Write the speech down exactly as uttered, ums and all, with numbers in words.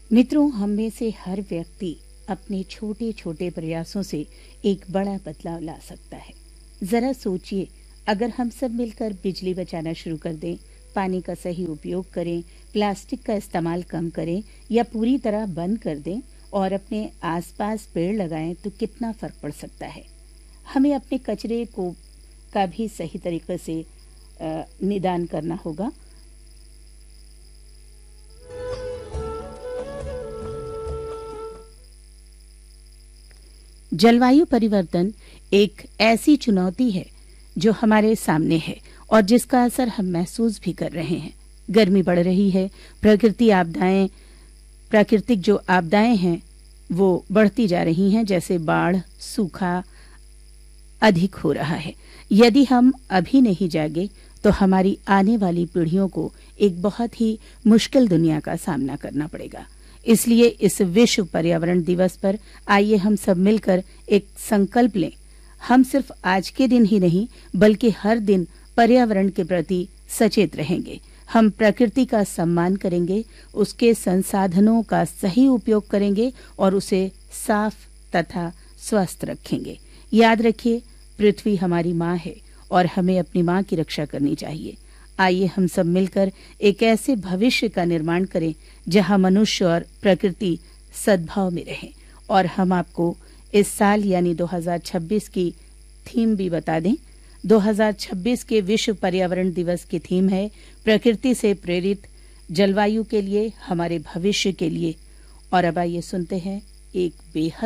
मित्रों, हम में से हर व्यक्ति अपने छोटे छोटे प्रयासों से एक बड़ा बदलाव ला सकता है। जरा सोचिए, अगर हम सब मिलकर बिजली बचाना शुरू कर दें, पानी का सही उपयोग करें, प्लास्टिक का इस्तेमाल कम करें या पूरी तरह बंद कर दें और अपने आसपास पेड़ लगाएं, तो कितना फर्क पड़ सकता है। हमें अपने कचरे को का भी सही तरीके से अ, निदान करना होगा। जलवायु परिवर्तन एक ऐसी चुनौती है जो हमारे सामने है और जिसका असर हम महसूस भी कर रहे हैं। गर्मी बढ़ रही है, प्रकृति आपदाएं प्राकृतिक जो आपदाएं हैं वो बढ़ती जा रही हैं, जैसे बाढ़, सूखा अधिक हो रहा है। यदि हम अभी नहीं जागे तो हमारी आने वाली पीढ़ियों को एक बहुत ही मुश्किल दुनिया का सामना करना पड़ेगा। इसलिए इस विश्व पर्यावरण दिवस पर आइए हम सब मिलकर एक संकल्प लें। हम सिर्फ आज के दिन ही नहीं बल्कि हर दिन पर्यावरण के प्रति सचेत रहेंगे। हम प्रकृति का सम्मान करेंगे, उसके संसाधनों का सही उपयोग करेंगे और उसे साफ तथा स्वस्थ रखेंगे। याद रखिए, पृथ्वी हमारी माँ है और हमें अपनी माँ की रक्षा करनी चाहिए। आइए हम सब मिलकर एक ऐसे भविष्य का निर्माण करें जहां मनुष्य और प्रकृति सद्भाव में रहें। और हम आपको इस साल यानी दो हज़ार छब्बीस की थीम भी बता दें। दो हज़ार छब्बीस के विश्व पर्यावरण दिवस की थीम है प्रकृति से प्रेरित, जलवायु के लिए, हमारे भविष्य के लिए। और अब आइए सुनते हैं एक बेहद